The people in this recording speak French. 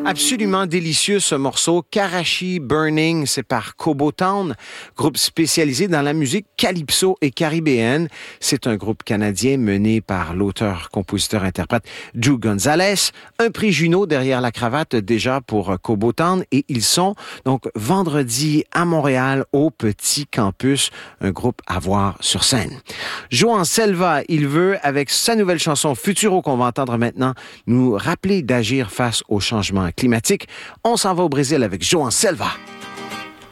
Absolument délicieux ce morceau. Karachi Burning, c'est par Kobo Town, groupe spécialisé dans la musique calypso et caribéenne. C'est un groupe canadien mené par l'auteur, compositeur, interprète Drew Gonzalez. Un prix Juno derrière la cravate déjà pour Kobo Town et ils sont donc vendredi à Montréal au Petit Campus, un groupe à voir sur scène. Joan Selva, il veut avec sa nouvelle chanson Futuro qu'on va entendre maintenant nous rappeler d'agir face au changement climatique. On s'en va au Brésil avec Joan Selva.